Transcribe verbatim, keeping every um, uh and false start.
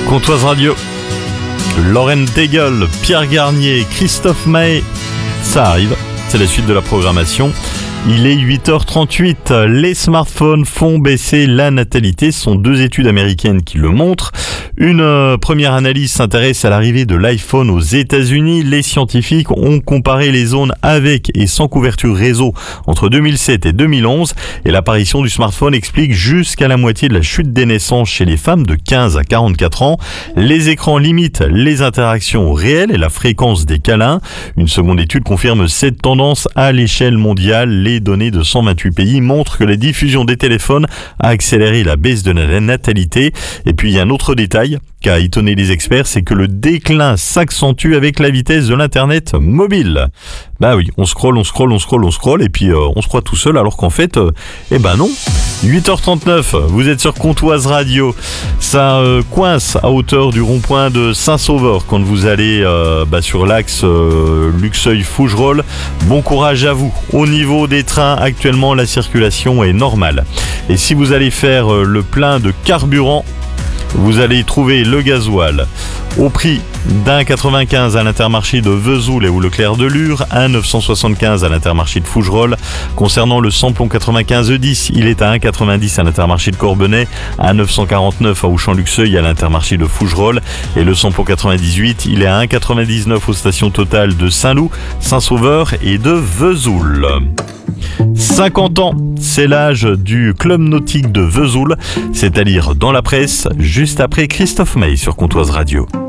Comtoise Radio, Lauren Daigle, Pierre Garnier, Christophe Maé, ça arrive, c'est la suite de la programmation. Il est huit heures trente-huit, les smartphones font baisser la natalité, ce sont deux études américaines qui le montrent. Une euh, première analyse s'intéresse à l'arrivée de l'iPhone aux États-Unis. Les scientifiques ont comparé les zones avec et sans couverture réseau entre deux mille sept et deux mille onze et l'apparition du smartphone explique jusqu'à la moitié de la chute des naissances chez les femmes de quinze à quarante-quatre ans. Les écrans limitent les interactions réelles et la fréquence des câlins. Une seconde étude confirme cette tendance à l'échelle mondiale. Les données de cent vingt-huit pays montrent que la diffusion des téléphones a accéléré la baisse de la natalité. Et puis il y a un autre détail qui a étonné les experts, c'est que le déclin s'accentue avec la vitesse de l'internet mobile. Bah oui, on scrolle, on scrolle, on scrolle, on scrolle et puis euh, on se croit tout seul alors qu'en fait, euh, eh ben non. huit heures trente-neuf, vous êtes sur Comtoise Radio. Ça euh, coince à hauteur du rond-point de Saint-Sauveur quand vous allez euh, bah, sur l'axe euh, Luxeuil-Fougerolles. Bon courage à vous. Au niveau des trains, actuellement, la circulation est normale. Et si vous allez faire euh, le plein de carburant, vous allez trouver le gasoil au prix d'un quatre-vingt-quinze à l'Intermarché de Vesoul et ou Leclerc de Lure, un neuf cent soixante-quinze à l'Intermarché de Fougerolles. Concernant le samplon quatre-vingt-quinze E dix, il est à un quatre-vingt-dix à l'Intermarché de Corbonnet, un neuf cent quarante-neuf à Auchan-Luxeuil à l'Intermarché de Fougerolles et le samplon quatre-vingt-dix-huit, il est à un quatre-vingt-dix-neuf aux stations totales de Saint-Loup, Saint-Sauveur et de Vesoul. cinquante ans, c'est l'âge du club nautique de Vesoul, c'est à lire dans la presse, juste après Christophe Maé sur Comtoise Radio.